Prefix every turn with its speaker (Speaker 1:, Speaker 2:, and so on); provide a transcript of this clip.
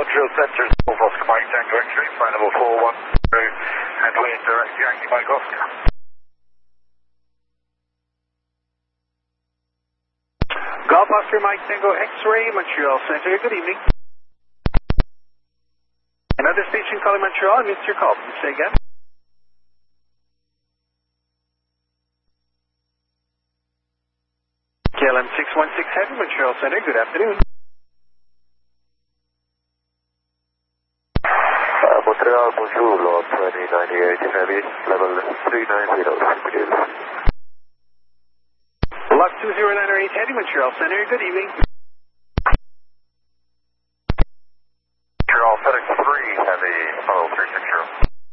Speaker 1: Montreal Center, Golf Oscar Mike Tango X-ray, flight number 410, and wind direct Yankee Mike Oscar.
Speaker 2: Golf Oscar Mike Tango X-ray, Montreal Center, good evening. Another station calling Montreal, I missed your call. Please say again. KLM 616 Heavy, Montreal Center, good afternoon.
Speaker 3: Montreal, bonjour, Lord 2098 Heavy, level 390,
Speaker 2: Block 2098 Heavy, Montreal Center, good evening.